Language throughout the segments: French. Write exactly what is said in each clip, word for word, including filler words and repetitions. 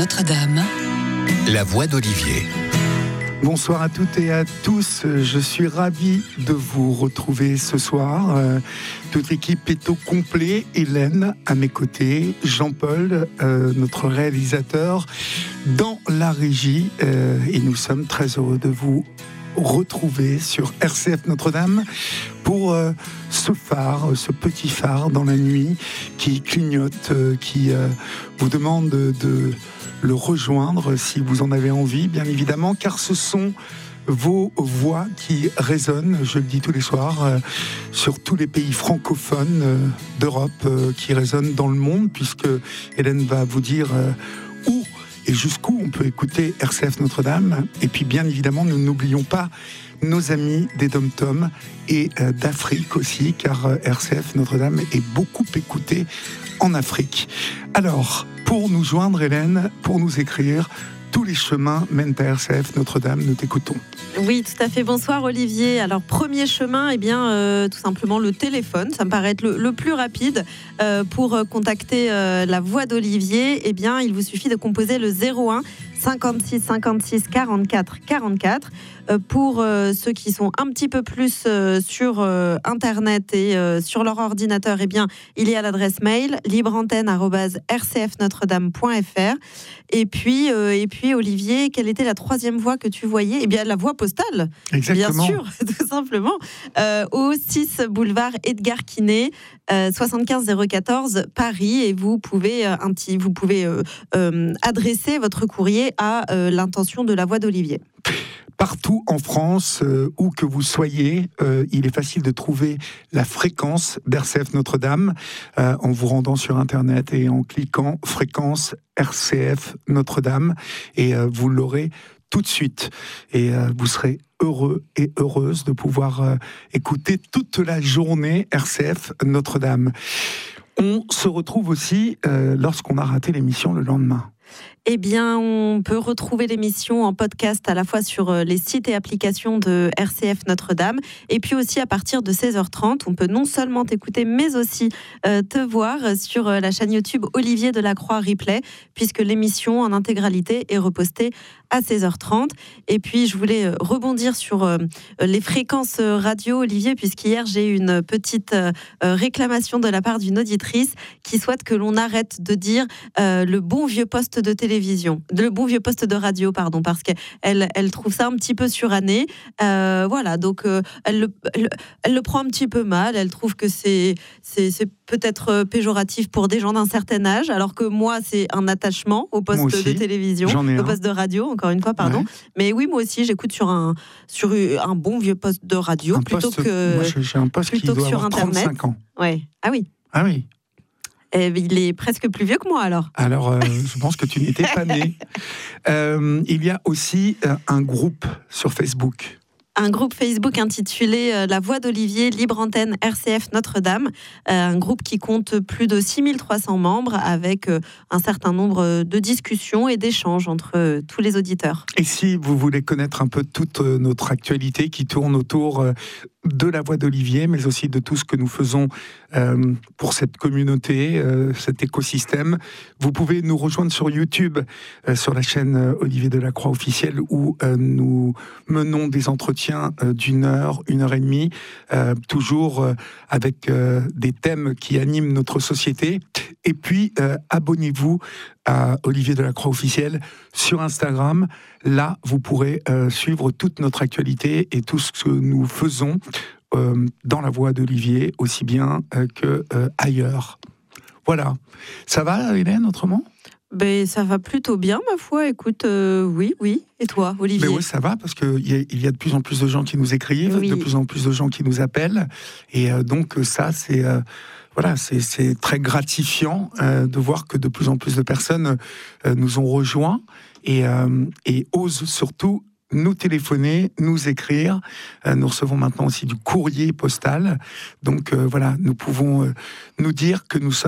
Notre-Dame. La voix d'Olivier. Bonsoir à toutes et à tous, je suis ravi de vous retrouver ce soir. Euh, toute l'équipe est au complet, Hélène à mes côtés, Jean-Paul, euh, notre réalisateur, dans la régie. Euh, et nous sommes très heureux de vous retrouver sur R C F Notre-Dame pour euh, ce phare, ce petit phare dans la nuit qui clignote, euh, qui euh, vous demande de... de le rejoindre si vous en avez envie, bien évidemment, car ce sont vos voix qui résonnent, je le dis tous les soirs, euh, sur tous les pays francophones euh, d'Europe euh, qui résonnent dans le monde, puisque Hélène va vous dire euh, où et jusqu'où on peut écouter R C F Notre-Dame. Et puis, bien évidemment, nous n'oublions pas nos amis des Dom-Tom et euh, d'Afrique aussi, car euh, R C F Notre-Dame est beaucoup écouté en Afrique. Alors, pour nous joindre, Hélène, pour nous écrire, tous les chemins mènent à R C F Notre-Dame, nous t'écoutons. Oui, tout à fait. Bonsoir Olivier. Alors, premier chemin, eh bien, euh, tout simplement le téléphone. Ça me paraît être le, le plus rapide. Euh, pour contacter euh, la voix d'Olivier, eh bien, il vous suffit de composer le zéro un cinquante-six cinquante-six quarante-quatre quarante-quatre. Euh, pour euh, ceux qui sont un petit peu plus euh, sur euh, Internet et euh, sur leur ordinateur, eh bien, il y a l'adresse mail libreantenne arobase r c f notre dame point f r. Et puis, euh, et puis, Olivier, quelle était la troisième voie que tu voyais ? Eh bien, la voie postale. Exactement. Bien sûr, tout simplement. Euh, au six boulevard Edgar Quinet, euh, soixante-quinze zéro quatorze Paris. Et vous pouvez, euh, un petit, vous pouvez euh, euh, adresser votre courrier à euh, l'intention de la voix d'Olivier. Partout en France, euh, où que vous soyez, euh, il est facile de trouver la fréquence d'R C F Notre-Dame euh, en vous rendant sur Internet et en cliquant fréquence R C F Notre-Dame et euh, vous l'aurez tout de suite. Et euh, vous serez heureux et heureuse de pouvoir euh, écouter toute la journée R C F Notre-Dame. On se retrouve aussi euh, lorsqu'on a raté l'émission le lendemain. Eh bien, on peut retrouver l'émission en podcast à la fois sur les sites et applications de R C F Notre-Dame. Et puis aussi à partir de seize heures trente, on peut non seulement t'écouter, mais aussi euh, te voir sur la chaîne YouTube Olivier Delacroix Replay, puisque l'émission en intégralité est repostée à seize heures trente. Et puis, je voulais rebondir sur euh, les fréquences radio, Olivier, puisqu'hier, j'ai eu une petite euh, réclamation de la part d'une auditrice qui souhaite que l'on arrête de dire euh, le bon vieux poste de télévision, le bon vieux poste de radio, pardon, parce qu'elle elle trouve ça un petit peu suranné. Euh, voilà, donc euh, elle, le, elle, elle le prend un petit peu mal. Elle trouve que c'est, c'est, c'est peut-être péjoratif pour des gens d'un certain âge, alors que moi, c'est un attachement au poste aussi, de télévision, au poste de radio, encore une fois, pardon. Ouais. Mais oui, moi aussi, j'écoute sur un, sur un bon vieux poste de radio, un plutôt poste, que, moi, j'ai un poste plutôt qui doit que sur avoir Internet. trente-cinq ans. Ouais. Ah oui. Ah oui. Eh, il est presque plus vieux que moi, alors. Alors, euh, je pense que tu n'étais pas né. Euh, il y a aussi euh, un groupe sur Facebook. Un groupe Facebook intitulé euh, La Voix d'Olivier, Libre Antenne R C F Notre-Dame. Euh, un groupe qui compte plus de six mille trois cents membres avec euh, un certain nombre de discussions et d'échanges entre euh, tous les auditeurs. Et si vous voulez connaître un peu toute euh, notre actualité qui tourne autour euh, de La Voix d'Olivier, mais aussi de tout ce que nous faisons euh, pour cette communauté, euh, cet écosystème, vous pouvez nous rejoindre sur YouTube, euh, sur la chaîne euh, Olivier Delacroix officielle, où euh, nous menons des entretiens d'une heure, une heure et demie, euh, toujours euh, avec euh, des thèmes qui animent notre société. Et puis, euh, abonnez-vous à Olivier Delacroix officiel sur Instagram. Là, vous pourrez euh, suivre toute notre actualité et tout ce que nous faisons euh, dans la voix d'Olivier, aussi bien euh, que euh, ailleurs. Voilà. Ça va, Hélène, autrement ? Ben, ça va plutôt bien, ma foi. Écoute, euh, oui, oui. Et toi, Olivier ? Mais oui, ça va, parce qu'il y, y a de plus en plus de gens qui nous écrivent, oui. de plus en plus de gens qui nous appellent. Et euh, donc, ça, c'est, euh, voilà, c'est, c'est très gratifiant euh, de voir que de plus en plus de personnes euh, nous ont rejoints et, euh, et osent surtout nous téléphoner, nous écrire. Euh, nous recevons maintenant aussi du courrier postal. Donc, euh, voilà, nous pouvons euh, nous dire que nous sommes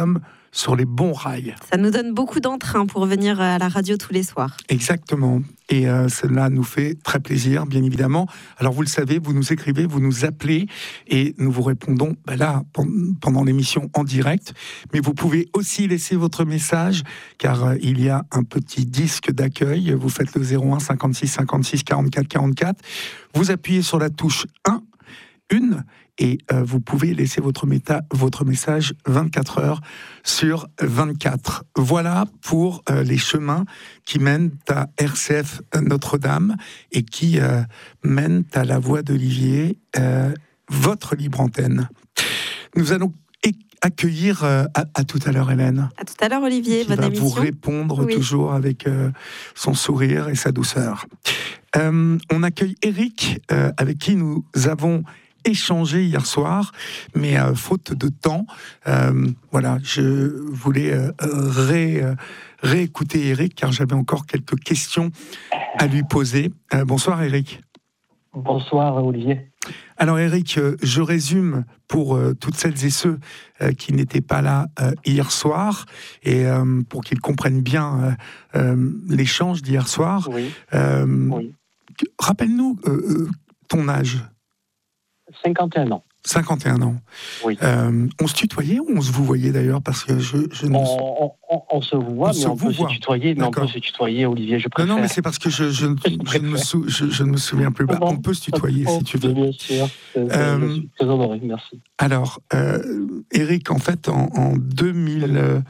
sur les bons rails. Ça nous donne beaucoup d'entrain pour venir à la radio tous les soirs. Exactement. Et euh, cela nous fait très plaisir, bien évidemment. Alors, vous le savez, vous nous écrivez, vous nous appelez et nous vous répondons ben là, pendant l'émission en direct. Mais vous pouvez aussi laisser votre message, car euh, il y a un petit disque d'accueil. Vous faites le zéro un cinquante-six cinquante-six quarante-quatre quarante-quatre. Vous appuyez sur la touche un, une, et euh, vous pouvez laisser votre, méta, votre message vingt-quatre heures sur vingt-quatre. Voilà pour euh, les chemins qui mènent à R C F Notre-Dame et qui euh, mènent à la Voix d'Olivier, euh, votre libre antenne. Nous allons accueillir euh, à, à tout à l'heure Hélène. À tout à l'heure Olivier, qui votre va émission. vous répondre oui. toujours avec euh, son sourire et sa douceur. Euh, on accueille Eric, euh, avec qui nous avons échangé hier soir, mais euh, faute de temps, euh, voilà, je voulais euh, ré, euh, réécouter Eric, car j'avais encore quelques questions à lui poser. Euh, bonsoir Eric. Bonsoir Olivier. Alors Eric, euh, je résume pour euh, toutes celles et ceux euh, qui n'étaient pas là euh, hier soir, et euh, pour qu'ils comprennent bien euh, euh, l'échange d'hier soir. Oui. Euh, oui. Rappelle-nous euh, euh, ton âge. cinquante et un ans. cinquante et un ans. Oui. Euh, on se tutoyait ou on se vous voyait d'ailleurs, parce que je, je ne... on, on, on se voit, on mais se on peut voit. se tutoyer, mais D'accord. on peut se tutoyer, Olivier, je préfère. Non, non, mais c'est parce que je, je, je, je, ne, me sou, je, je ne me souviens plus. Bah, on peut se tutoyer oh, si tu veux. Bien sûr, euh, je suis très honoré, merci. Alors, euh, Eric, en fait, en, en deux mille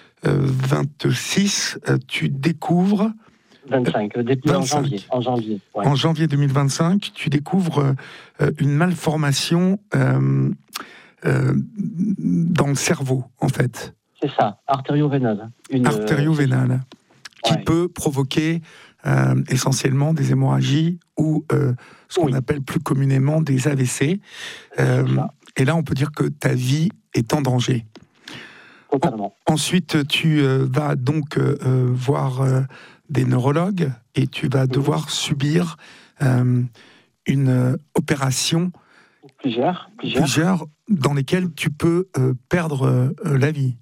vingt-six, euh, tu découvres... vingt-cinq, euh, depuis en janvier. En janvier, ouais. En janvier deux mille vingt-cinq, tu découvres euh, une malformation euh, euh, dans le cerveau, en fait. C'est ça, artério-vénale. Une, artério-vénale, euh, qui ouais. peut provoquer euh, essentiellement des hémorragies ou euh, ce qu'on oui. appelle plus communément des A V C. Euh, et là, on peut dire que ta vie est en danger. Totalement. En, ensuite, tu euh, vas donc euh, voir euh, des neurologues et tu vas devoir mmh. subir euh, une euh, opération. Plusieurs, plusieurs. Plusieurs dans lesquelles tu peux euh, perdre euh, la vie.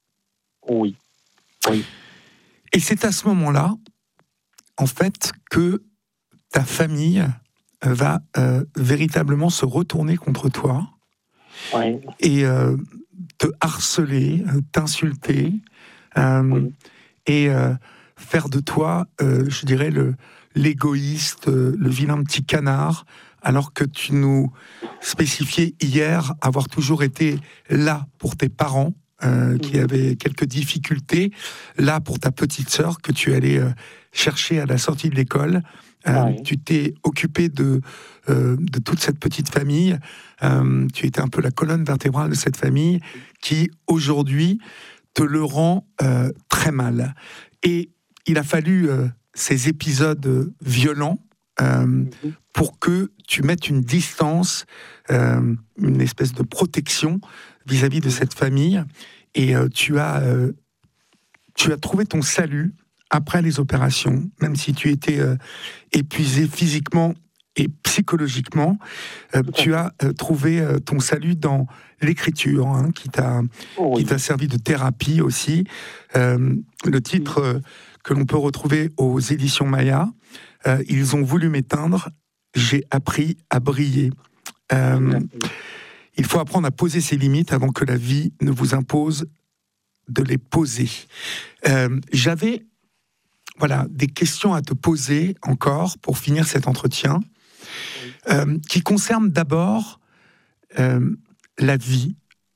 Oui. oui. Et c'est à ce moment-là, en fait, que ta famille va euh, véritablement se retourner contre toi oui. et euh, te harceler, t'insulter euh, oui. et euh, faire de toi, euh, je dirais, le, l'égoïste, euh, le vilain petit canard, alors que tu nous spécifiais hier avoir toujours été là pour tes parents, euh, qui avaient quelques difficultés, là pour ta petite sœur que tu allais euh, chercher à la sortie de l'école. Euh, oui. Tu t'es occupé de, euh, de toute cette petite famille. Euh, tu étais un peu la colonne vertébrale de cette famille qui, aujourd'hui, te le rend euh, très mal. Et il a fallu euh, ces épisodes violents euh, mm-hmm. pour que tu mettes une distance, euh, une espèce de protection vis-à-vis de cette famille. Et euh, tu as, euh, tu as trouvé ton salut après les opérations, même si tu étais euh, épuisé physiquement et psychologiquement, euh, tu as euh, trouvé euh, ton salut dans l'écriture, hein, qui t'a, oh oui. qui t'a servi de thérapie aussi. Euh, le titre euh, que l'on peut retrouver aux éditions Maya, euh, ils ont voulu m'éteindre, j'ai appris à briller. Euh, il faut apprendre à poser ses limites avant que la vie ne vous impose de les poser. Euh, j'avais Voilà, des questions à te poser encore pour finir cet entretien, euh, qui concernent d'abord euh, la vie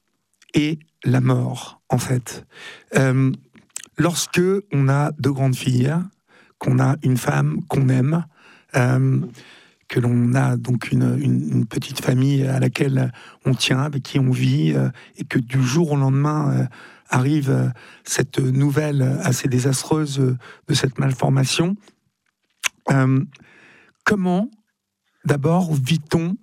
et la mort, en fait. Euh, lorsque on a deux grandes filles, qu'on a une femme qu'on aime, euh, que l'on a donc une, une, une petite famille à laquelle on tient, avec qui on vit, euh, et que du jour au lendemain euh, arrive euh, cette nouvelle assez désastreuse euh, de cette malformation. Euh, comment, d'abord, vit-on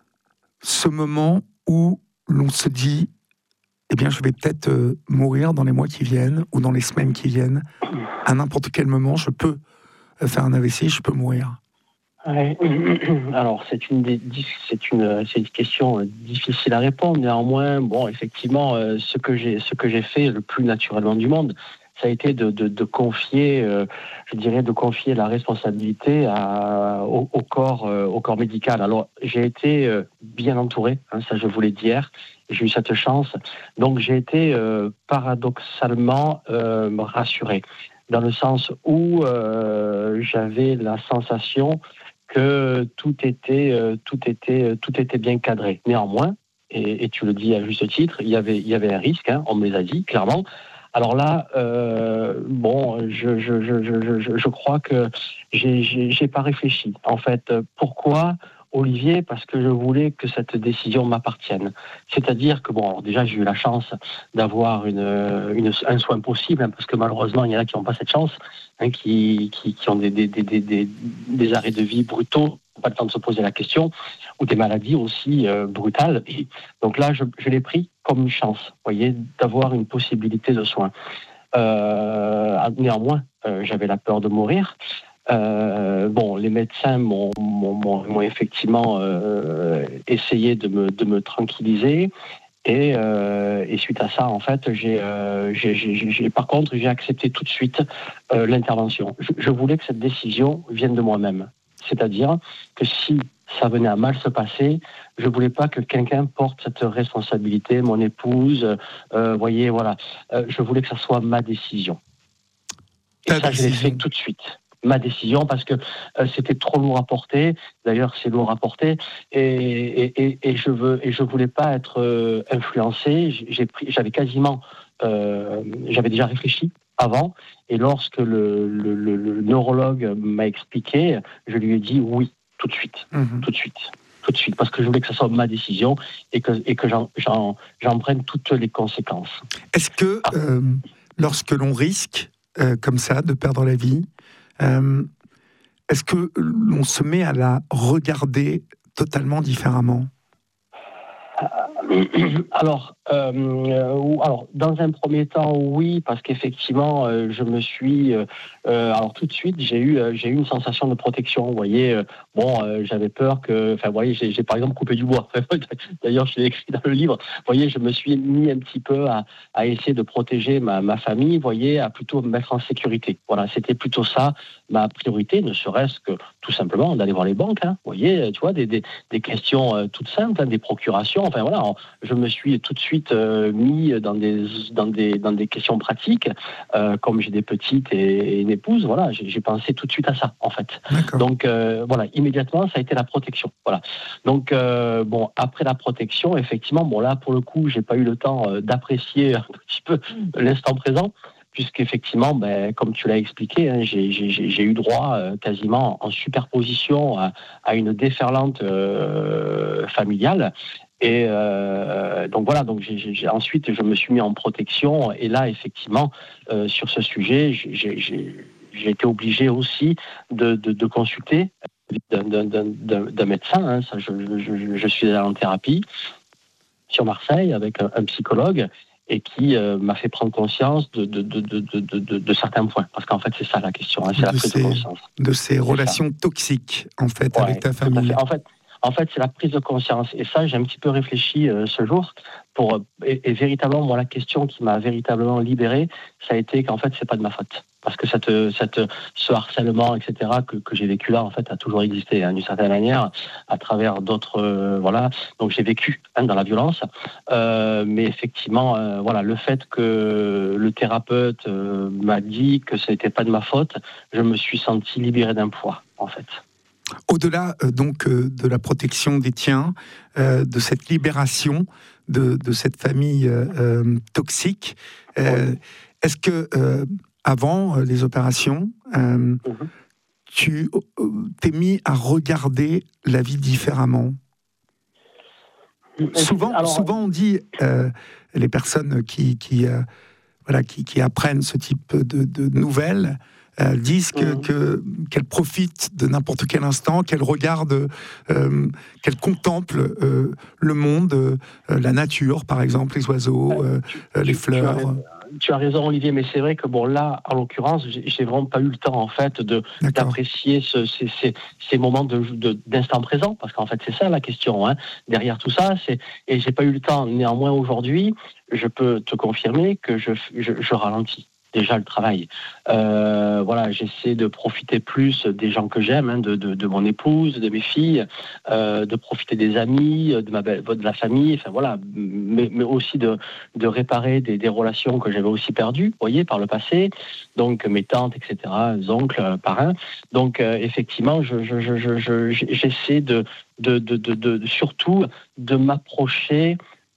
ce moment où l'on se dit « Eh bien, je vais peut-être euh, mourir dans les mois qui viennent ou dans les semaines qui viennent. À n'importe quel moment, je peux euh, faire un A V C, je peux mourir. » Ouais. Alors, c'est une, des- c'est une, c'est une question difficile à répondre. Néanmoins, bon, effectivement, euh, ce que j'ai, ce que j'ai fait le plus naturellement du monde, ça a été de, de, de confier, euh, je dirais, de confier la responsabilité à, au, au corps, euh, au corps médical. Alors, j'ai été euh, bien entouré, hein, ça je vous l'ai dit hier. J'ai eu cette chance. Donc, j'ai été euh, paradoxalement euh, rassuré, dans le sens où euh, j'avais la sensation que tout était, euh, tout était, tout était bien cadré. Néanmoins, et, et tu le dis à juste titre, il y avait, il y avait un risque, hein, on me les a dit clairement. Alors là, euh, bon, je, je, je, je, je, je crois que j'ai, j'ai, j'ai pas réfléchi. En fait, pourquoi Olivier? Parce que je voulais que cette décision m'appartienne. C'est-à-dire que, bon, alors déjà, j'ai eu la chance d'avoir une, une, un soin possible, hein, parce que malheureusement, il y en a qui n'ont pas cette chance, hein, qui, qui, qui ont des, des, des, des, des, des arrêts de vie brutaux, pas le temps de se poser la question, ou des maladies aussi euh, brutales. Et donc là, je, je l'ai pris comme une chance, vous voyez, d'avoir une possibilité de soins. Euh, néanmoins, euh, j'avais la peur de mourir. Euh, bon, les médecins m'ont, m'ont, m'ont effectivement euh, essayé de me, de me tranquilliser. Et, euh, et suite à ça, en fait, j'ai, euh, j'ai, j'ai, j'ai, par contre, j'ai accepté tout de suite euh, l'intervention. Je, je voulais que cette décision vienne de moi-même. C'est-à-dire que si ça venait à mal se passer, je ne voulais pas que quelqu'un porte cette responsabilité, mon épouse, euh, voyez, voilà. Euh, je voulais que ça soit ma décision. Et Ta ça, décision. je l'ai fait tout de suite. Ma décision, parce que euh, c'était trop lourd à porter. D'ailleurs, c'est lourd à porter, et, et, et, et je veux, et je voulais pas être euh, influencé. J'ai pris, j'avais quasiment, euh, j'avais déjà réfléchi avant, et lorsque le, le, le, le neurologue m'a expliqué, je lui ai dit oui, tout de suite, Mhm. tout de suite, tout de suite, parce que je voulais que ça soit ma décision et que, et que j'en, j'en, j'en prenne toutes les conséquences. Est-ce que Ah. euh, lorsque l'on risque euh, comme ça de perdre la vie, euh, est-ce que l'on se met à la regarder totalement différemment? Alors, euh, alors, dans un premier temps, oui, parce qu'effectivement, euh, je me suis, euh, alors tout de suite, j'ai eu, euh, j'ai eu une sensation de protection. Vous voyez, euh, bon, euh, j'avais peur que, enfin, vous voyez, j'ai, j'ai par exemple coupé du bois. D'ailleurs, je l'ai écrit dans le livre. Vous voyez, je me suis mis un petit peu à, à essayer de protéger ma, ma famille. Vous voyez, à plutôt me mettre en sécurité. Voilà, c'était plutôt ça ma priorité, ne serait-ce que tout simplement d'aller voir les banques. Hein, vous voyez, tu vois, des, des, des questions euh, toutes simples, hein, des procurations. Enfin voilà. Alors, je me suis tout de suite euh, mis dans des, dans, des, dans des questions pratiques. Euh, comme j'ai des petites et, et une épouse, voilà, j'ai, j'ai pensé tout de suite à ça, en fait. D'accord. Donc, euh, voilà, immédiatement, ça a été la protection. Voilà. Donc, euh, bon, après la protection, effectivement, bon, là, pour le coup, j'ai pas eu le temps euh, d'apprécier un petit peu l'instant présent, puisqu'effectivement, ben, comme tu l'as expliqué, hein, j'ai, j'ai, j'ai eu droit euh, quasiment en superposition à, à une déferlante euh, familiale. Et euh, donc voilà, donc j'ai, j'ai, ensuite je me suis mis en protection, et là effectivement euh, sur ce sujet j'ai, j'ai, j'ai été obligé aussi de, de, de consulter d'un, d'un, d'un, d'un médecin, hein, ça, je, je, je suis allé en thérapie sur Marseille avec un, un psychologue, et qui euh, m'a fait prendre conscience de, de, de, de, de, de, de certains points, parce qu'en fait c'est ça la question, hein, c'est de la prise ces, de conscience. De ces relations toxiques en fait Ouais, avec ta famille. En fait, En fait, c'est la prise de conscience. Et ça, j'ai un petit peu réfléchi euh, ce jour. Pour, et, et véritablement, moi, la question qui m'a véritablement libéré, ça a été qu'en fait, c'est pas de ma faute. Parce que cette, cette, ce harcèlement, et cetera, que, que j'ai vécu là, en fait, a toujours existé, hein, d'une certaine manière, à travers d'autres... Euh, voilà. Donc, j'ai vécu hein, dans la violence. Euh, mais effectivement, euh, voilà, le fait que le thérapeute euh, m'a dit que ce n'était pas de ma faute, je me suis senti libéré d'un poids, en fait. Au-delà euh, donc euh, de la protection des tiens, euh, de cette libération de, de cette famille euh, euh, toxique, euh, oui. Est-ce que euh, avant euh, les opérations, euh, mm-hmm. tu euh, t'es mis à regarder la vie différemment? Souvent, Alors, souvent on dit euh, les personnes qui qui euh, voilà qui, qui apprennent ce type de, de nouvelles. Euh, disent que, mmh. que, qu'elles profitent de n'importe quel instant, qu'elles regardent, euh, qu'elles contemplent euh, le monde, euh, la nature, par exemple, les oiseaux, euh, tu, les tu, fleurs. Tu tu as raison, Olivier, mais c'est vrai que bon, là, en l'occurrence, j'ai, j'ai vraiment pas eu le temps, en fait, de, d'apprécier ce, ces, ces, ces moments de, de, d'instant présent, parce qu'en fait, c'est ça la question, hein. Derrière tout ça, c'est, et j'ai pas eu le temps. Néanmoins, aujourd'hui, je peux te confirmer que je, je, je ralentis déjà le travail. Euh, voilà, j'essaie de profiter plus des gens que j'aime, hein, de, de, de mon épouse, de mes filles, euh, de profiter des amis, de ma belle, de la famille, enfin voilà, mais, mais aussi de, de réparer des, des relations que j'avais aussi perdues, vous voyez, par le passé. Donc mes tantes, et cetera, oncles, parrains. Donc euh, effectivement, je, je, je, je, je, j'essaie de, de, de, de, de, surtout de m'approcher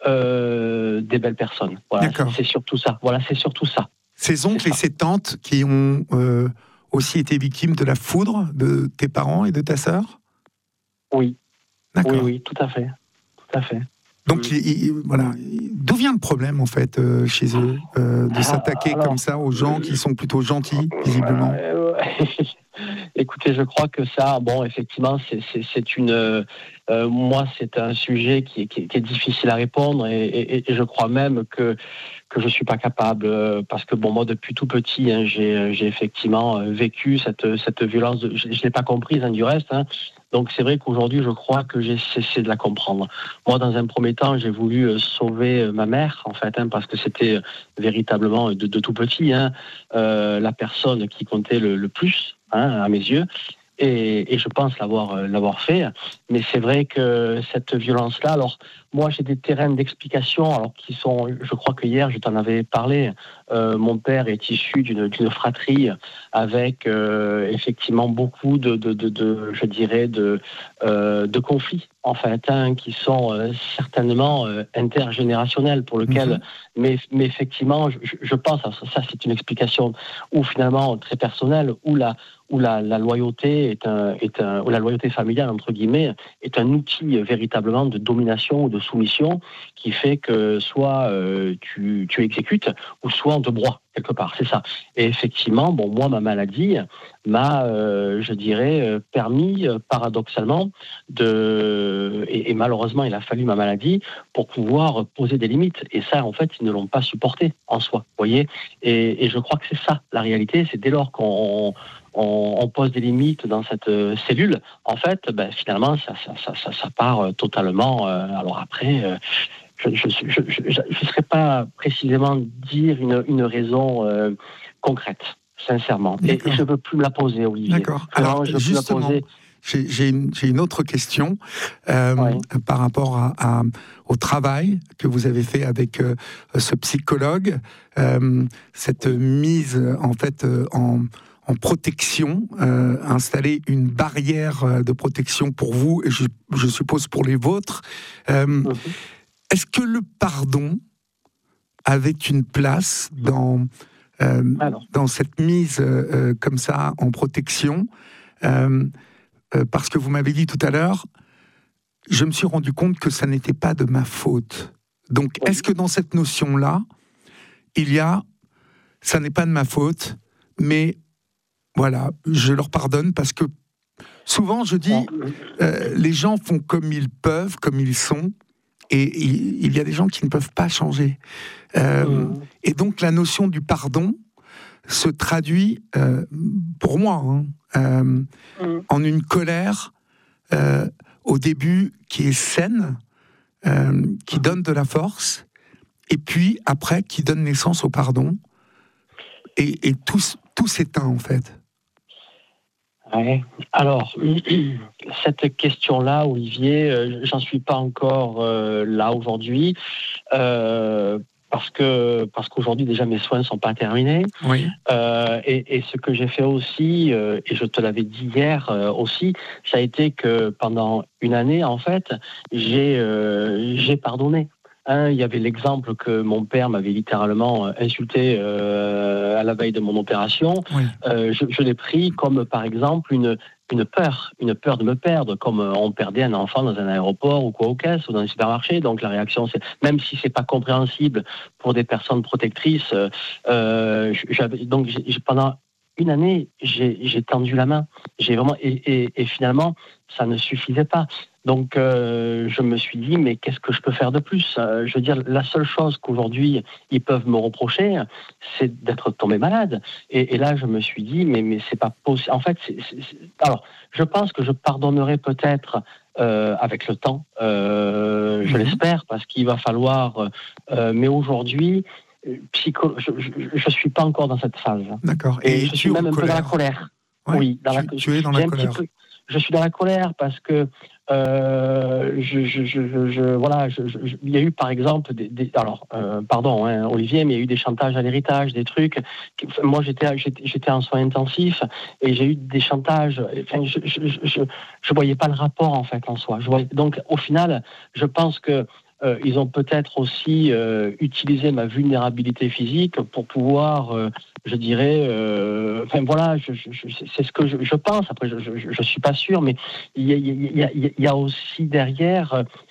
euh, des belles personnes. Voilà, c'est, c'est surtout ça. Voilà, c'est surtout ça. Ces oncles et ces tantes qui ont euh, aussi été victimes de la foudre de tes parents et de ta sœur ? Oui. D'accord. Oui, oui, tout à fait. Tout à fait. Donc, oui. il, il, voilà. D'où vient le problème, en fait, euh, chez eux, euh, de s'attaquer alors, comme ça aux gens qui sont plutôt gentils, visiblement ? euh, Écoutez, je crois que ça, bon, effectivement, c'est, c'est, c'est une... Euh, moi, c'est un sujet qui, qui, qui est difficile à répondre et, et, et je crois même que que je suis pas capable, euh, parce que bon, moi depuis tout petit, hein, j'ai, j'ai effectivement euh, vécu cette cette violence. De, je, je l'ai pas comprise, hein, du reste. Hein. Donc c'est vrai qu'aujourd'hui, je crois que j'ai cessé de la comprendre. Moi, dans un premier temps, j'ai voulu euh, sauver euh, ma mère, en fait, hein, parce que c'était euh, véritablement de, de tout petit, hein, euh, la personne qui comptait le, le plus, hein, à mes yeux. Et, et je pense l'avoir, euh, l'avoir fait. Mais c'est vrai que cette violence-là, alors moi j'ai des terrains d'explication alors, qui sont, je crois que hier je t'en avais parlé, euh, mon père est issu d'une, d'une fratrie avec euh, effectivement beaucoup de, de, de, de je dirais, de, euh, de conflits en fait, hein, qui sont euh, certainement euh, intergénérationnels pour lequel, mmh. mais, mais effectivement je, je pense, ça, ça c'est une explication où finalement très personnelle, où la où la, la loyauté est un, est un, où la loyauté familiale entre guillemets est un outil véritablement de domination ou de soumission qui fait que soit euh, tu, tu exécutes ou soit on te broie quelque part, c'est ça. Et effectivement, bon, moi ma maladie m'a, euh, je dirais, euh, permis euh, paradoxalement de, et, et malheureusement il a fallu ma maladie pour pouvoir poser des limites. Et ça, en fait, ils ne l'ont pas supporté en soi, vous voyez. Et, et je crois que c'est ça la réalité, c'est dès lors qu'on On, on pose des limites dans cette euh, cellule, en fait, ben, finalement, ça, ça, ça, ça, ça part euh, totalement. Euh, alors après, euh, je ne je, serais pas précisément dire une, une raison euh, concrète, sincèrement. Et, et je ne veux plus me la poser, Olivier. D'accord. Alors, je justement, poser... j'ai, j'ai, une, j'ai une autre question euh, ouais. par rapport à, à, au travail que vous avez fait avec euh, ce psychologue, euh, cette mise, en fait, euh, en... en protection, euh, installer une barrière de protection pour vous, et je, je suppose pour les vôtres. Euh, mmh. Est-ce que le pardon avait une place dans, euh, dans cette mise euh, comme ça en protection euh, euh, parce que vous m'avez dit tout à l'heure, je me suis rendu compte que ça n'était pas de ma faute. Donc, mmh. est-ce que dans cette notion-là, il y a, ça n'est pas de ma faute, mais voilà, je leur pardonne parce que souvent je dis, euh, les gens font comme ils peuvent, comme ils sont, et il, il y a des gens qui ne peuvent pas changer. Euh, mmh. Et donc la notion du pardon se traduit, euh, pour moi, hein, euh, mmh. en une colère euh, au début qui est saine, euh, qui donne de la force, et puis après qui donne naissance au pardon, et, et tout, tout s'éteint en fait. Ouais. Alors, cette question-là, Olivier, euh, j'en suis pas encore euh, là aujourd'hui, euh, parce que parce qu'aujourd'hui déjà mes soins ne sont pas terminés. Oui. Euh, et, et ce que j'ai fait aussi, euh, et je te l'avais dit hier euh, aussi, ça a été que pendant une année, en fait, j'ai euh, j'ai pardonné. Hein, il y avait l'exemple que mon père m'avait littéralement insulté euh, à la veille de mon opération. Oui. Euh, je, je l'ai pris comme, par exemple, une, une peur, une peur de me perdre, comme on perdait un enfant dans un aéroport ou quoi au caisse ou dans un supermarché. Donc la réaction, c'est, même si c'est pas compréhensible pour des personnes protectrices, euh, j'avais, donc j'ai, pendant une année, j'ai, j'ai tendu la main. J'ai vraiment, et, et, et finalement, ça ne suffisait pas. Donc, euh, je me suis dit, mais qu'est-ce que je peux faire de plus ? euh, Je veux dire, la seule chose qu'aujourd'hui, ils peuvent me reprocher, c'est d'être tombé malade. Et, et là, je me suis dit, mais, mais c'est pas possible. En fait, c'est, c'est, c'est... alors, je pense que je pardonnerai peut-être euh, avec le temps, euh, je mmh. l'espère, parce qu'il va falloir... Euh, mais aujourd'hui, psycho... je ne suis pas encore dans cette phase. D'accord. Et, et je suis même un peu dans la colère. Ouais, oui, dans tu, la... tu es dans la colère. Peu... Je suis dans la colère parce que euh, je, je, je, je, voilà, je, je, il y a eu par exemple des, des alors euh, pardon hein, Olivier, mais il y a eu des chantages à l'héritage, des trucs. Qui, moi j'étais, j'étais j'étais en soins intensifs et j'ai eu des chantages. Enfin, je je, je je voyais pas le rapport en fait en soi. Je voyais, donc au final, je pense que Euh, ils ont peut-être aussi euh, utilisé ma vulnérabilité physique pour pouvoir, euh, je dirais, euh, enfin voilà, je, je, je, c'est ce que je, je pense. Après, je, je, je suis pas sûr, mais il y a, il y a, il y a aussi derrière,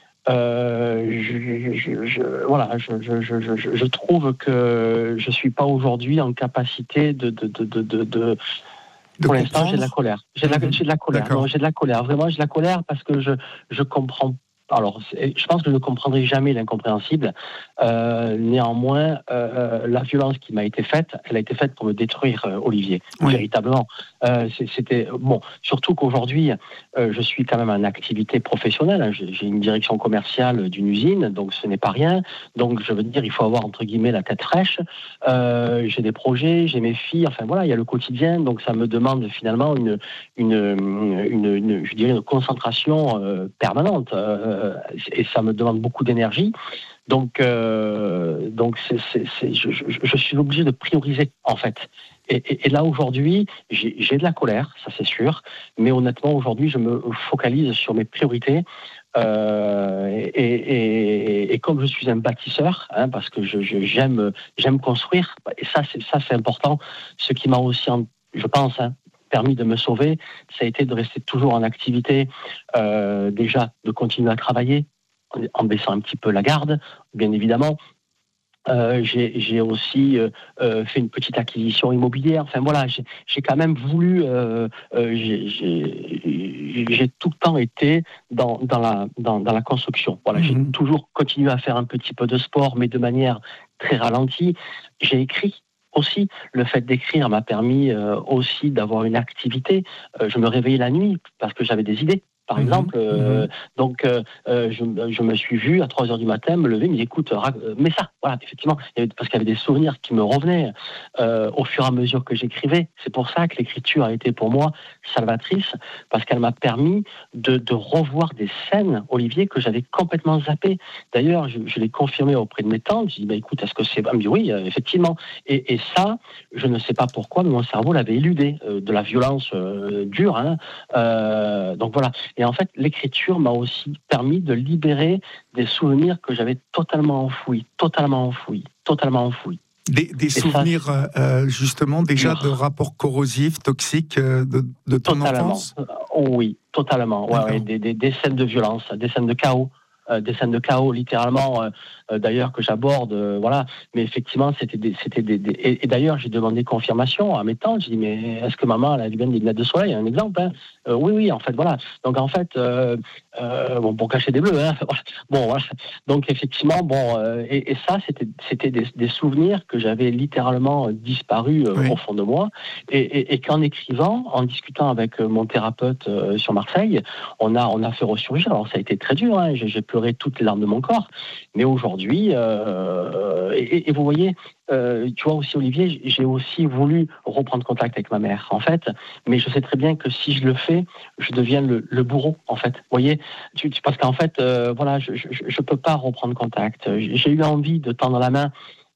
euh, je, je, je, voilà, je, je, je, je, je trouve que je suis pas aujourd'hui en capacité de, de, de, de, de, de De pour comprendre. l'instant, j'ai de la colère. J'ai de la, mmh. j'ai de la colère. Non, j'ai de la colère. Vraiment, j'ai de la colère parce que je, je comprends. Alors, je pense que je ne comprendrai jamais l'incompréhensible. Euh, néanmoins, euh, la violence qui m'a été faite, elle a été faite pour me détruire, euh, Olivier, oui. véritablement. Euh, c'était bon. Surtout qu'aujourd'hui, euh, je suis quand même en activité professionnelle. Hein. J'ai, j'ai une direction commerciale d'une usine, donc ce n'est pas rien. Donc, je veux dire, il faut avoir entre guillemets la tête fraîche. Euh, j'ai des projets, j'ai mes filles. Enfin voilà, il y a le quotidien. Donc, ça me demande finalement une, une, une, une je dirais, une concentration euh, permanente. Euh, et ça me demande beaucoup d'énergie. Donc, euh, donc c'est, c'est, c'est, je, je, je suis obligé de prioriser, en fait. Et, et, et là, aujourd'hui, j'ai, j'ai de la colère, ça c'est sûr, mais honnêtement, aujourd'hui, je me focalise sur mes priorités. Euh, et, et, et comme je suis un bâtisseur, hein, parce que je, je, j'aime, j'aime construire, et ça c'est, ça, c'est important, ce qui m'a aussi, je pense, hein, permis de me sauver, ça a été de rester toujours en activité, euh, déjà de continuer à travailler en baissant un petit peu la garde, bien évidemment. Euh, j'ai, j'ai aussi euh, fait une petite acquisition immobilière. Enfin voilà, j'ai, j'ai quand même voulu. Euh, euh, j'ai, j'ai, j'ai tout le temps été dans, dans la dans, dans la construction. Voilà, mmh. J'ai toujours continué à faire un petit peu de sport, mais de manière très ralentie. J'ai écrit. Aussi, le fait d'écrire m'a permis euh, aussi d'avoir une activité. Euh, je me réveillais la nuit parce que j'avais des idées. Par mmh, exemple, euh, mmh. donc euh, je, je me suis vu à trois heures du matin me lever, me dire écoute, mets ça, voilà, effectivement, parce qu'il y avait des souvenirs qui me revenaient euh, au fur et à mesure que j'écrivais. C'est pour ça que l'écriture a été pour moi salvatrice, parce qu'elle m'a permis de, de revoir des scènes, Olivier, que j'avais complètement zappées. D'ailleurs, je, je l'ai confirmé auprès de mes tantes. Je dis bah écoute, est-ce que c'est, elle me dit oui, effectivement. Et, et ça, je ne sais pas pourquoi, mais mon cerveau l'avait éludé, euh, de la violence euh, dure. Hein. Euh, donc voilà. Et en fait, l'écriture m'a aussi permis de libérer des souvenirs que j'avais totalement enfouis, totalement enfouis, totalement enfouis. Des, des souvenirs, ça, euh, justement, déjà de rapports corrosifs, toxiques euh, de, de ton totalement. enfance ? Oh, oui, totalement. Ouais, ouais, des, des, des scènes de violence, des scènes de chaos. Euh, des scènes de chaos littéralement euh, euh, d'ailleurs que j'aborde euh, voilà, mais effectivement c'était des, c'était des, des... Et, et d'ailleurs j'ai demandé confirmation à mes tantes. J'ai dit mais est-ce que maman elle a bien des lunettes de soleil, un exemple hein euh, oui oui en fait voilà, donc en fait euh, euh, bon pour cacher des bleus hein bon voilà, donc effectivement bon euh, et, et ça c'était c'était des, des souvenirs que j'avais littéralement disparu euh, oui. au fond de moi et, et, et qu'en écrivant, en discutant avec mon thérapeute euh, sur Marseille, on a on a fait ressurgir. Alors ça a été très dur hein, j'ai, j'ai pleuré toutes les larmes de mon corps, mais aujourd'hui euh, et, et vous voyez euh, tu vois aussi Olivier, j'ai aussi voulu reprendre contact avec ma mère en fait, mais je sais très bien que si je le fais je deviens le, le bourreau en fait, vous voyez tu, tu, parce qu'en fait euh, voilà je, je, je peux pas reprendre contact, j'ai eu envie de tendre la main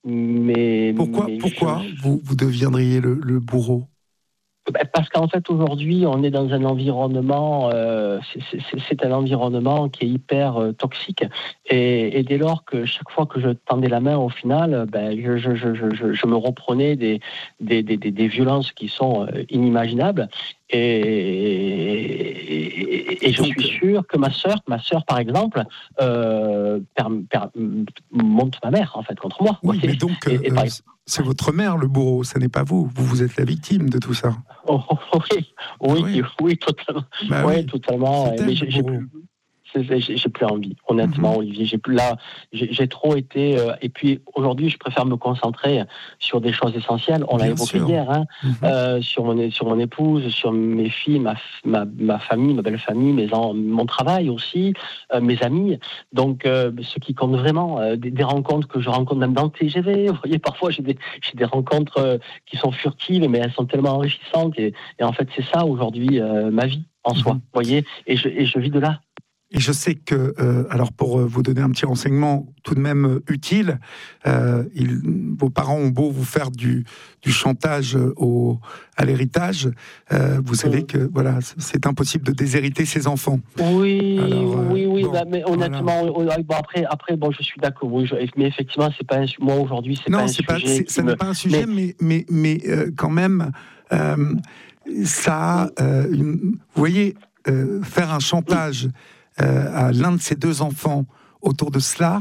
mais pourquoi, mais pourquoi je, vous, vous deviendriez le, le bourreau? Parce qu'en fait, aujourd'hui, on est dans un environnement, euh, c'est, c'est, c'est un environnement qui est hyper euh, toxique. Et, et dès lors que chaque fois que je tendais la main, au final, ben, je, je, je, je, je me reprenais des, des, des, des violences qui sont euh, inimaginables. Et, et, et je suis sûr que ma sœur, ma sœur par exemple, euh, per, per, monte ma mère en fait contre moi. Oui, mais donc et, et euh, c'est votre mère le bourreau, ce n'est pas vous. Vous vous êtes la victime de tout ça. Oh, oui, oui, oui, oui, totalement. Bah oui, oui, totalement. Mais j'ai, j'ai plus. J'ai, j'ai plus envie, honnêtement, mm-hmm. Olivier. J'ai plus là, j'ai, j'ai trop été. Euh, et puis aujourd'hui, je préfère me concentrer sur des choses essentielles. On Bien l'a évoqué sûr. hier, hein, mm-hmm. euh, sur mon sur mon épouse, sur mes filles, ma ma, ma famille, ma belle famille, mes en, mon travail aussi, euh, mes amis. Donc, euh, ce qui compte vraiment, euh, des, des rencontres que je rencontre même dans le T G V. Vous voyez, parfois j'ai des j'ai des rencontres euh, qui sont furtives, mais elles sont tellement enrichissantes. Et, et en fait, c'est ça aujourd'hui euh, ma vie en mm-hmm. soi. Vous voyez, et je et je vis de là. Et je sais que, euh, alors pour vous donner un petit renseignement tout de même euh, utile, euh, il, vos parents ont beau vous faire du, du chantage au, à l'héritage, euh, vous savez mmh. que voilà, c'est impossible de déshériter ses enfants. Oui, alors, euh, oui, oui, bon, bah, mais honnêtement, voilà. bon, après, après, bon, je suis d'accord. Oui, je, mais effectivement, c'est pas un, moi aujourd'hui, c'est non, pas un c'est sujet. Pas, c'est, ça me... n'est pas un sujet, mais, mais, mais, mais euh, quand même, euh, ça, euh, une, vous voyez, euh, faire un chantage. Euh, à l'un de ses deux enfants autour de cela,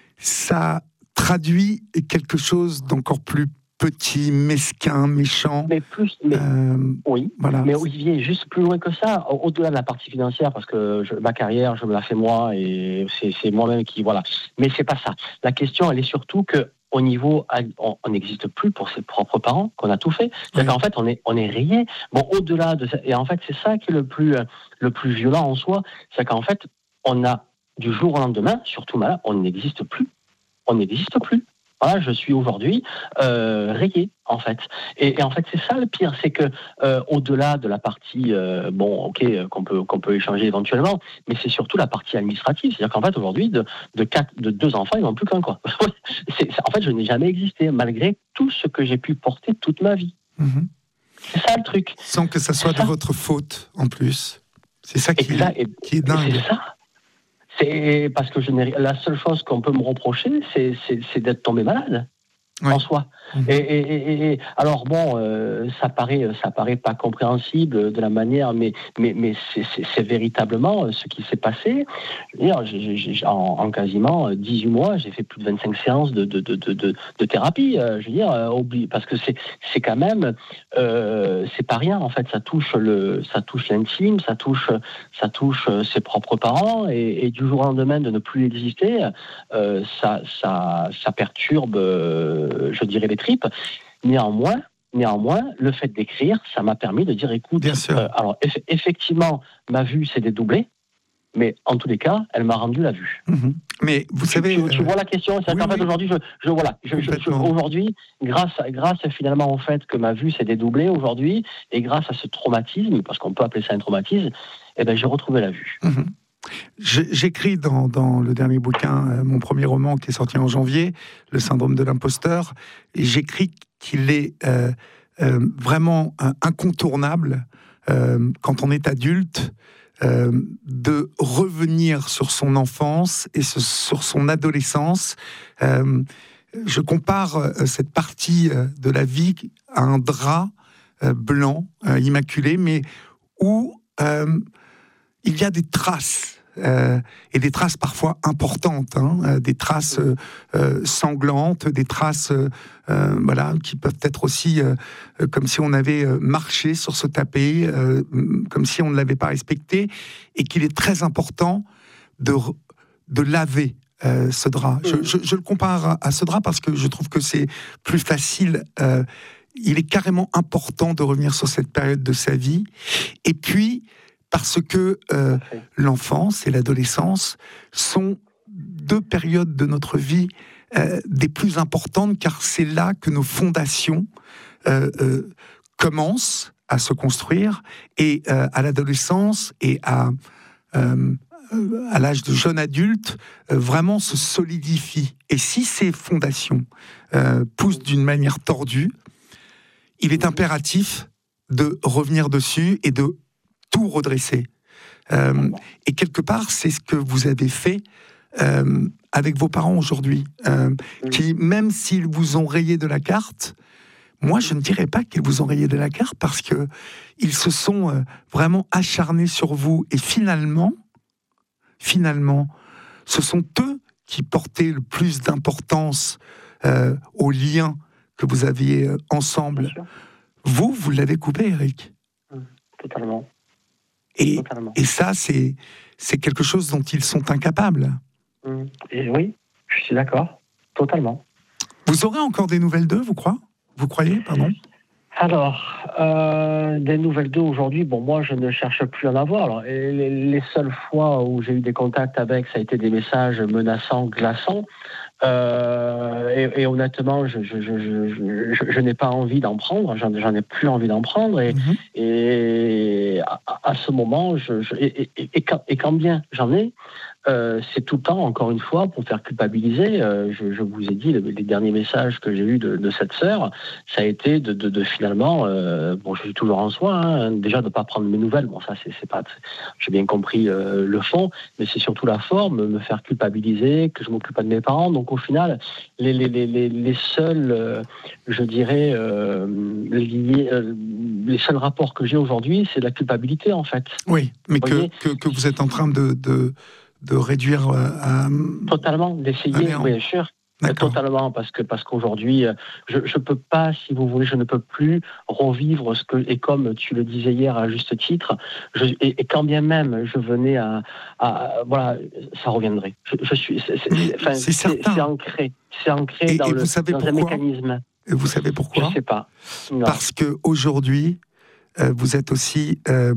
ça traduit quelque chose d'encore plus petit, mesquin, méchant. Mais plus, mais, euh, oui. Voilà. Mais Olivier, juste plus loin que ça, au-delà de la partie financière, parce que je, ma carrière, je me la fais moi et c'est, c'est moi-même qui, voilà. Mais c'est pas ça. La question, elle est surtout que au niveau, on n'existe plus pour ses propres parents, qu'on a tout fait. C'est-à-dire oui. qu'en fait, on est, on est rayé. Bon, au-delà de ça, et en fait, c'est ça qui est le plus, le plus violent en soi, c'est qu'en fait, on a, du jour au lendemain, surtout malade, on n'existe plus. On n'existe plus. Voilà, je suis aujourd'hui euh, rayé, en fait. Et, et en fait, c'est ça le pire, c'est que euh, au-delà de la partie, euh, bon, ok, qu'on peut qu'on peut échanger éventuellement, mais c'est surtout la partie administrative. C'est-à-dire qu'en fait, aujourd'hui, de de quatre, de deux enfants, ils n'ont plus qu'un, quoi. c'est, c'est, en fait, je n'ai jamais existé, malgré tout ce que j'ai pu porter toute ma vie. Mm-hmm. C'est ça le truc. Sans que ça soit c'est de ça. votre faute, en plus. C'est ça qui, exact. est, qui est dingue. C'est ça. C'est parce que je n'ai... la seule chose qu'on peut me reprocher, c'est, c'est, c'est d'être tombé malade. Oui. En soi. Mmh. Et, et, et, et alors bon, euh, ça paraît, ça paraît pas compréhensible de la manière, mais mais mais c'est, c'est, c'est véritablement ce qui s'est passé. Je veux dire, j'ai, j'ai, en, en quasiment dix-huit mois, j'ai fait plus de vingt-cinq séances de de de de, de thérapie. Je veux dire, euh, parce que c'est c'est quand même, euh, c'est pas rien en fait. Ça touche le, ça touche l'intime, ça touche ça touche ses propres parents, et, et du jour au lendemain de ne plus exister, euh, ça ça ça perturbe. Euh, je dirais les tripes. Néanmoins, néanmoins, le fait d'écrire, ça m'a permis de dire, écoute, Bien sûr. Euh, alors eff- effectivement, ma vue s'est dédoublée, mais en tous les cas, elle m'a rendu la vue. Mmh. Mais vous tu, savez, tu, tu euh... vois la question. C'est oui, en fait oui. aujourd'hui, je, je voilà, je, je, je, aujourd'hui, grâce, grâce finalement au fait que ma vue s'est dédoublée aujourd'hui, et grâce à ce traumatisme, parce qu'on peut appeler ça un traumatisme, eh ben j'ai retrouvé la vue. Mmh. J'écris dans, dans le dernier bouquin, euh, mon premier roman qui est sorti en janvier, Le syndrome de l'imposteur, et j'écris qu'il est euh, euh, vraiment euh, incontournable euh, quand on est adulte euh, de revenir sur son enfance et ce, sur son adolescence. Euh, je compare euh, cette partie euh, de la vie à un drap euh, blanc, euh, immaculé, mais où euh, il y a des traces. Euh, et des traces parfois importantes, hein, euh, des traces euh, euh, sanglantes, des traces euh, euh, voilà, qui peuvent être aussi euh, euh, comme si on avait euh, marché sur ce tapis, euh, comme si on ne l'avait pas respecté, et qu'il est très important de, de laver euh, ce drap. Je, je, je le compare à, à ce drap parce que je trouve que c'est plus facile. Euh, il est carrément important de revenir sur cette période de sa vie. Et puis, parce que euh, l'enfance et l'adolescence sont deux périodes de notre vie euh, des plus importantes, car c'est là que nos fondations euh, euh, commencent à se construire, et euh, à l'adolescence et à, euh, à l'âge de jeune adulte, euh, vraiment se solidifient. Et si ces fondations euh, poussent d'une manière tordue, il est impératif de revenir dessus et de tout redresser. Euh, et quelque part, c'est ce que vous avez fait euh, avec vos parents aujourd'hui, euh, qui, même s'ils vous ont rayé de la carte, moi, je ne dirais pas qu'ils vous ont rayé de la carte parce que ils se sont euh, vraiment acharnés sur vous. Et finalement, finalement, ce sont eux qui portaient le plus d'importance euh, au lien que vous aviez euh, ensemble. Vous, vous l'avez coupé, Eric. Mmh, totalement. Et, totalement. et ça, c'est, c'est quelque chose dont ils sont incapables. Mmh. Et oui, je suis d'accord. Totalement. Vous aurez encore des nouvelles d'eux, vous croyez ? Vous croyez, pardon ? Alors, euh, des nouvelles d'eux aujourd'hui, bon, moi, je ne cherche plus à en avoir. Alors, et les, les seules fois où j'ai eu des contacts avec, ça a été des messages menaçants, glaçants. Euh, et, et honnêtement, je, je, je, je, je, je n'ai pas envie d'en prendre. J'en, j'en ai plus envie d'en prendre. Et, mm-hmm. et à, à ce moment, je, je, et, et, et, quand, et quand bien j'en ai, Euh, c'est tout le temps, encore une fois, pour faire culpabiliser. Euh, je, je vous ai dit, les, les derniers messages que j'ai eus de, de cette sœur, ça a été de, de, de finalement, euh, bon, je suis toujours en soi, hein, déjà de ne pas prendre mes nouvelles. Bon, ça, c'est, c'est pas, j'ai bien compris euh, le fond, mais c'est surtout la forme, me faire culpabiliser, que je m'occupe pas de mes parents. Donc, au final, les, les, les, les, les seuls, euh, je dirais, euh, liés, euh, les seuls rapports que j'ai aujourd'hui, c'est de la culpabilité, en fait. Oui, mais que, que, que vous êtes en train de, de... de réduire à... Totalement, d'essayer, oui, bien sûr. D'accord. Totalement, parce que parce qu'aujourd'hui, je je peux pas, si vous voulez, je ne peux plus revivre ce que, et comme tu le disais hier à juste titre, je, et, et quand bien même je venais à, à voilà, ça reviendrait. Je, je suis, c'est, c'est, enfin, c'est, c'est, c'est ancré, c'est ancré et, dans, et le, dans un mécanisme. Et vous savez pourquoi ? Je sais pas. Non. Parce que aujourd'hui, euh, vous êtes aussi euh,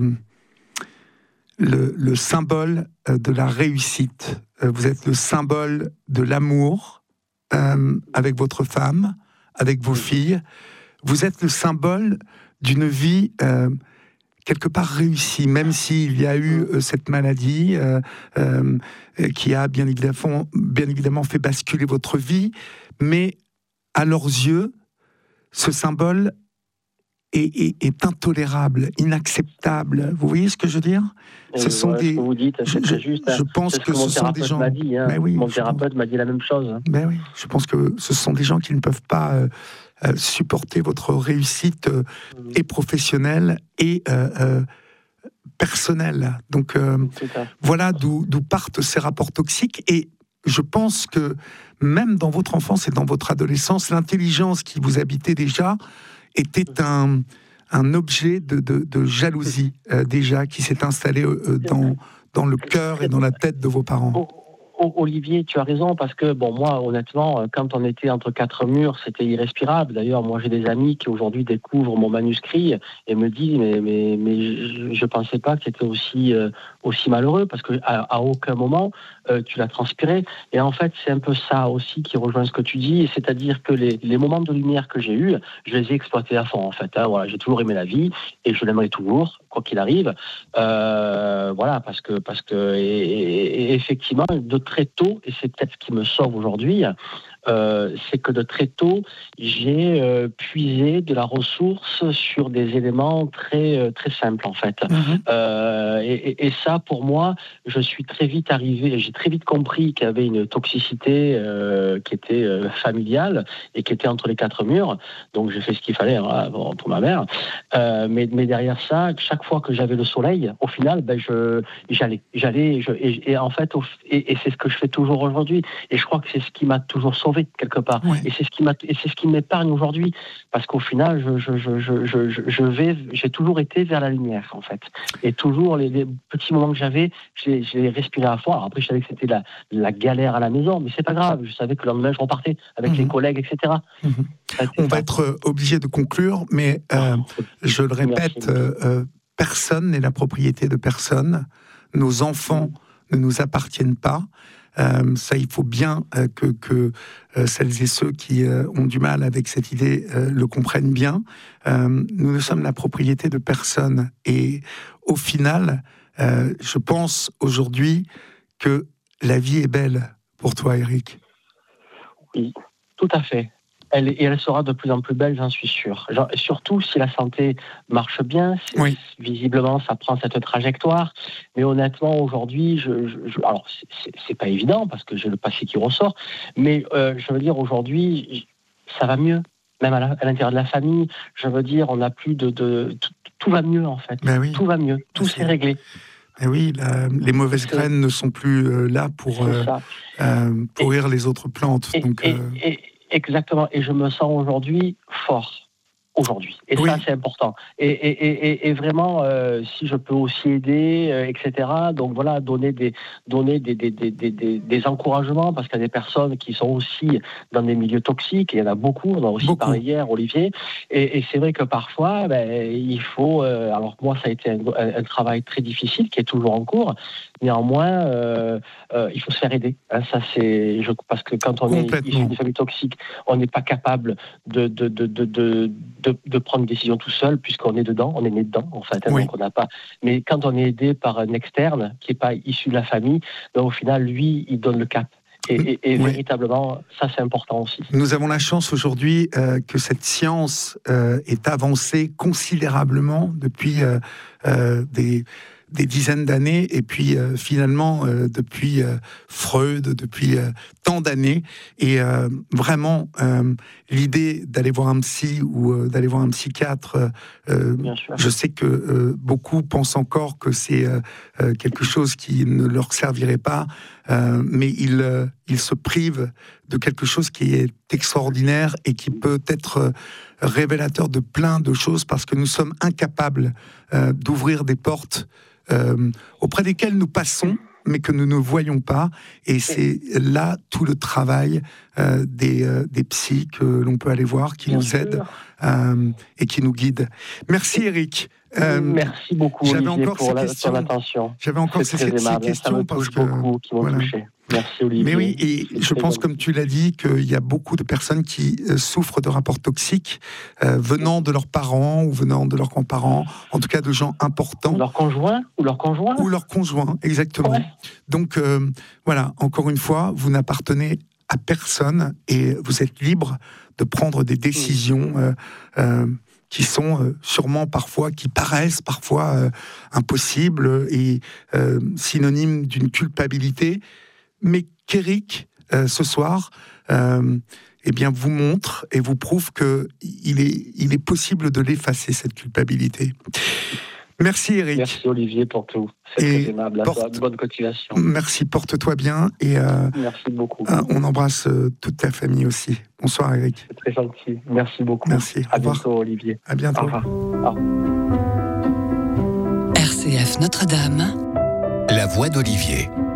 Le, le symbole de la réussite. Vous êtes le symbole de l'amour euh, avec votre femme, avec vos filles. Vous êtes le symbole d'une vie euh, quelque part réussie, même s'il y a eu euh, cette maladie euh, euh, qui a bien évidemment, bien évidemment fait basculer votre vie. Mais à leurs yeux, ce symbole Est, est, est intolérable, inacceptable. Vous voyez ce que je veux dire ? Ce euh, sont ouais, des. Ce que vous dites, c'est je, juste. Je pense c'est que ce, que ce sont des gens. M'a dit, hein. oui, mon thérapeute pense... m'a dit la même chose. Mais oui, je pense que ce sont des gens qui ne peuvent pas euh, euh, supporter votre réussite euh, mmh. et professionnelle et euh, euh, personnelle. Donc euh, voilà d'où, d'où partent ces rapports toxiques. Et je pense que même dans votre enfance et dans votre adolescence, l'intelligence qui vous habitait déjà était un, un objet de, de, de jalousie euh, déjà qui s'est installé euh, dans, dans le cœur et dans la tête de vos parents. Olivier, tu as raison, parce que, bon, moi, honnêtement, quand on était entre quatre murs, c'était irrespirable. D'ailleurs, moi, j'ai des amis qui, aujourd'hui, découvrent mon manuscrit et me disent, mais, mais, mais je ne pensais pas que c'était aussi, euh, aussi malheureux, parce qu'à à aucun moment, euh, tu l'as transpiré. Et en fait, c'est un peu ça aussi qui rejoint ce que tu dis, c'est-à-dire que les, les moments de lumière que j'ai eus, je les ai exploités à fond, en fait. Hein, voilà, j'ai toujours aimé la vie, et je l'aimerai toujours, quoi qu'il arrive. Euh, voilà, parce que, parce que et, et, et effectivement, de très tôt, et c'est peut-être ce qui me sauve aujourd'hui, euh, c'est que de très tôt, j'ai euh, puisé de la ressource sur des éléments très, euh, très simples, en fait. Mm-hmm. Euh, et, et ça, pour moi, je suis très vite arrivé, j'ai très vite compris qu'il y avait une toxicité euh, qui était euh, familiale et qui était entre les quatre murs. Donc, j'ai fait ce qu'il fallait hein, pour ma mère. Euh, mais, mais derrière ça, chaque fois que j'avais le soleil, au final, ben, je, j'allais. j'allais je, et, et en fait, au, et, et c'est ce que je fais toujours aujourd'hui. Et je crois que c'est ce qui m'a toujours sauvé, quelque part. Ouais. Et c'est ce qui m'a, et c'est ce qui m'épargne aujourd'hui. Parce qu'au final, je, je, je, je, je, je vais, j'ai toujours été vers la lumière, en fait. Et toujours, les, les petits moments que j'avais, je les, je les respirais à fond. Alors après, je savais que c'était la, la galère à la maison, mais c'est pas grave. Je savais que le lendemain, je repartais avec mmh. les collègues, et cetera. Mmh. On va être obligé de conclure, mais euh, je le répète, euh, euh, personne n'est la propriété de personne. Nos enfants mmh. ne nous appartiennent pas. Euh, ça, il faut bien euh, que, que euh, celles et ceux qui euh, ont du mal avec cette idée euh, le comprennent bien. Euh, nous ne sommes la propriété de personne. Et au final, euh, je pense aujourd'hui que la vie est belle pour toi, Eric. Oui, tout à fait. Elle, et elle sera de plus en plus belle, j'en suis sûr. Genre, surtout si la santé marche bien, oui. visiblement ça prend cette trajectoire. Mais honnêtement, aujourd'hui, je, je, je, alors c'est, c'est pas évident parce que j'ai le passé qui ressort, mais euh, je veux dire aujourd'hui, ça va mieux. même à, la, à l'intérieur de la famille. Je veux dire, on n'a plus de, de tout, tout va mieux en fait. Ben oui. Tout va mieux, tout C'est... s'est réglé. Et oui, la, les mauvaises C'est... graines ne sont plus euh, là pour euh, euh, pourrir et, les autres plantes. Et, donc, et, euh... et, exactement. Et je me sens aujourd'hui fort. Aujourd'hui. Et oui. ça, c'est important. Et, et, et, et vraiment, euh, si je peux aussi aider, euh, et cetera. Donc voilà, donner des, donner des, des, des, des, des encouragements, parce qu'il y a des personnes qui sont aussi dans des milieux toxiques, et il y en a beaucoup, on a aussi beaucoup. parlé hier, Olivier. Et, et c'est vrai que parfois, ben, il faut... Euh, alors moi, ça a été un, un, un travail très difficile, qui est toujours en cours. Néanmoins, euh, euh, il faut se faire aider. Hein, ça, c'est, je, parce que quand on est issu d'une famille toxique, on n'est pas capable de, de, de, de, de, de, de prendre une décision tout seul, puisqu'on est dedans, on est né dedans, en fait. Hein, oui. Donc on n'a pas. Mais quand on est aidé par un externe qui n'est pas issu de la famille, donc au final, lui, il donne le cap. Et, et, et oui. véritablement, ça, c'est important aussi. Nous avons la chance aujourd'hui euh, que cette science euh, ait avancé considérablement depuis euh, euh, des... des dizaines d'années, et puis euh, finalement, euh, depuis euh, Freud, depuis euh, tant d'années, et euh, vraiment, euh, l'idée d'aller voir un psy ou euh, d'aller voir un psychiatre, euh, je sais que euh, beaucoup pensent encore que c'est euh, euh, quelque chose qui ne leur servirait pas, euh, mais ils, euh, ils se privent de quelque chose qui est extraordinaire et qui peut être euh, révélateur de plein de choses, parce que nous sommes incapables euh, d'ouvrir des portes Euh, auprès desquels nous passons, mais que nous ne voyons pas. Et c'est là tout le travail euh, des, euh, des psys que l'on peut aller voir, qui Bien nous sûr. aident euh, et qui nous guident. Merci Eric. Euh, Merci beaucoup j'avais Olivier encore pour ces la, questions. ton attention. J'avais encore c'est ces, ces questions ça me parce touche que beaucoup, qui m'ont voilà. touché. Merci Olivier. Mais oui, et c'est je pense, bon. comme tu l'as dit, qu'il y a beaucoup de personnes qui euh, souffrent de rapports toxiques euh, venant de leurs parents ou venant de leurs grands-parents, en tout cas de gens importants. Leur conjoint ou leur conjoint Ou leur conjoint, exactement. Ouais. Donc euh, voilà, encore une fois, vous n'appartenez à personne et vous êtes libre de prendre des décisions euh, euh, qui sont euh, sûrement parfois, qui paraissent parfois euh, impossibles et euh, synonymes d'une culpabilité, mais qu'Éric, euh, ce soir, euh, eh bien, vous montre et vous prouve qu'il est, il est possible de l'effacer, cette culpabilité. Merci Éric. Merci Olivier pour tout. C'est et très aimable. Porte... À toi. Bonne continuation. Merci, porte-toi bien. Et, euh, Merci beaucoup. Euh, on embrasse euh, toute ta famille aussi. Bonsoir Éric. C'est très gentil. Merci beaucoup. Merci. À bientôt Olivier. À bientôt. Au revoir. Au revoir. R C F Notre-Dame. La voix d'Olivier.